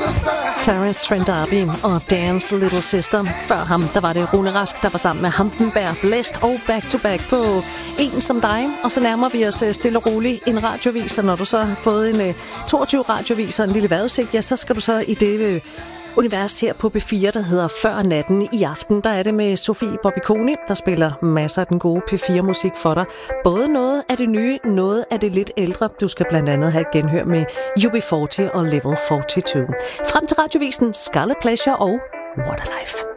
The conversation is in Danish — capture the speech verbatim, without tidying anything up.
Terence Trent D'Arby og Dance Little Sister. Før ham, der var det Rune Rask, der var sammen med Hampenberg, Blæst og Back to Back på En som dig. Og så nærmer vi os stille og roligt en radiovis, og når du så har fået en toogtyve radiovis og en lille vejrudsigt, ja, så skal du så i det univers her på B fire, der hedder Før natten. I aften, der er det med Sofie Bobbiconi, der spiller masser af den gode P fire musik for dig. Både noget af det nye, noget af det lidt ældre. Du skal blandt andet have et genhør med U B fyrre og Level fireogtyve. Frem til radiovisen Scarlet Pleasure og What a Life.